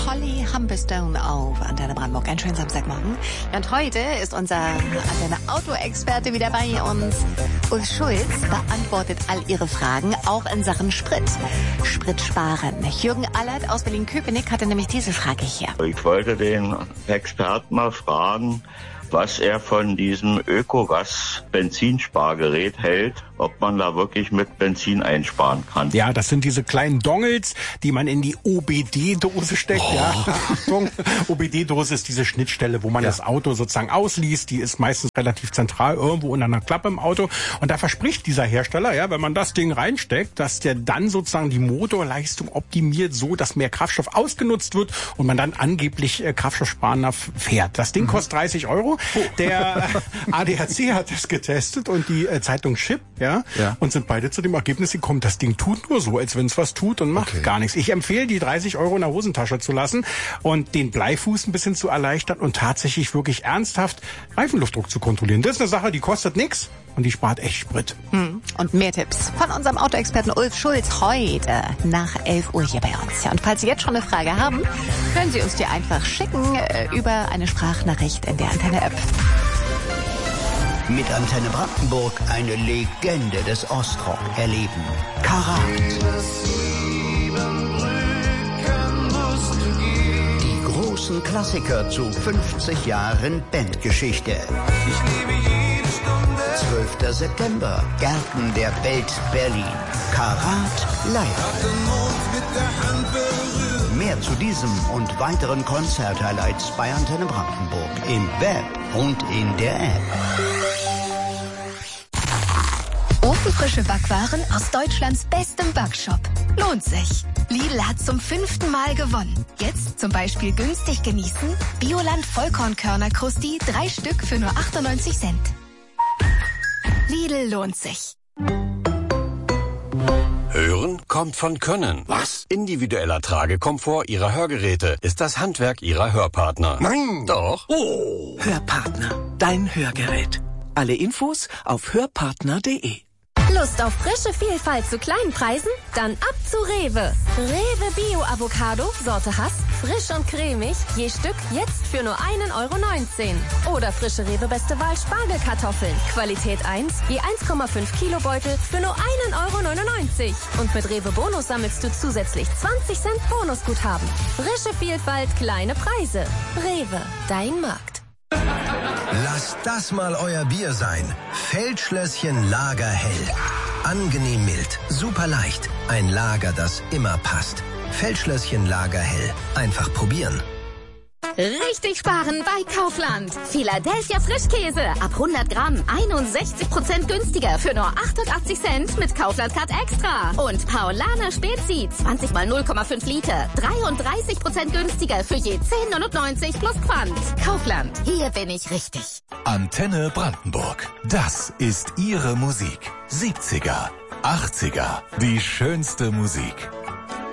Holly Humberstone auf Antenne Brandenburg. Einen schönen Samstagmorgen. Und heute ist unser Antenne-Auto-Experte wieder bei uns. Ulf Schulz beantwortet all Ihre Fragen, auch in Sachen Sprit. Sprit sparen. Jürgen Allert aus Berlin-Köpenick hatte nämlich diese Frage hier. Ich wollte den Experten mal fragen, was er von diesem Ökogas-Benzinspargerät hält, ob man da wirklich mit Benzin einsparen kann. Ja, das sind diese kleinen Dongles, die man in die OBD-Dose steckt. Oh. Ja, Achtung, OBD-Dose ist diese Schnittstelle, wo man das Auto sozusagen ausliest. Die ist meistens relativ zentral irgendwo unter einer Klappe im Auto. Und da verspricht dieser Hersteller, ja, wenn man das Ding reinsteckt, dass der dann sozusagen die Motorleistung optimiert, so dass mehr Kraftstoff ausgenutzt wird und man dann angeblich kraftstoffsparender fährt. Das Ding kostet 30 €. Der ADAC hat das getestet und die Zeitung Chip, und sind beide zu dem Ergebnis gekommen, das Ding tut nur so, als wenn es was tut und macht gar nichts. Ich empfehle, die 30 € in der Hosentasche zu lassen und den Bleifuß ein bisschen zu erleichtern und tatsächlich wirklich ernsthaft Reifenluftdruck zu kontrollieren. Das ist eine Sache, die kostet nichts und die spart echt Sprit. Und mehr Tipps von unserem Autoexperten Ulf Schulz heute nach 11 Uhr hier bei uns. Ja, und falls Sie jetzt schon eine Frage haben, können Sie uns die einfach schicken über eine Sprachnachricht in der Antenne-App. Mit Antenne Brandenburg eine Legende des Ostrock erleben. Karat. Die großen Klassiker zu 50 Jahren Bandgeschichte. 12. September, Gärten der Welt Berlin. Karat live. Mehr zu diesem und weiteren Konzert-Highlights bei Antenne Brandenburg im Web und in der App. Ofenfrische Backwaren aus Deutschlands bestem Backshop. Lohnt sich. Lidl hat zum 5. Mal gewonnen. Jetzt zum Beispiel günstig genießen. Bioland Vollkornkörner-Krusti, 3 Stück für nur 98 Cent. Lidl lohnt sich. Hören kommt von Können. Was? Individueller Tragekomfort Ihrer Hörgeräte ist das Handwerk Ihrer Hörpartner. Nein! Doch. Oh! Hörpartner, dein Hörgerät. Alle Infos auf hörpartner.de. Lust auf frische Vielfalt zu kleinen Preisen? Dann ab zu Rewe. Rewe Bio Avocado, Sorte Hass, frisch und cremig, je Stück jetzt für nur 1,19 €. Oder frische Rewe Beste Wahl Spargelkartoffeln, Qualität 1, je 1,5 Kilo Beutel für nur 1,99 €. Und mit Rewe Bonus sammelst du zusätzlich 20 Cent Bonusguthaben. Frische Vielfalt, kleine Preise. Rewe, dein Markt. Lasst das mal euer Bier sein. Feldschlösschen Lagerhell. Angenehm mild, super leicht. Ein Lager, das immer passt. Feldschlösschen Lagerhell. Einfach probieren. Richtig sparen bei Kaufland. Philadelphia Frischkäse ab 100 Gramm 61% günstiger für nur 88 Cent mit Kaufland Card Extra. Und Paulaner Spezi 20 mal 0,5 Liter 33% günstiger für je 10,99 plus Pfand. Kaufland, hier bin ich richtig. Antenne Brandenburg. Das ist Ihre Musik. 70er, 80er, die schönste Musik.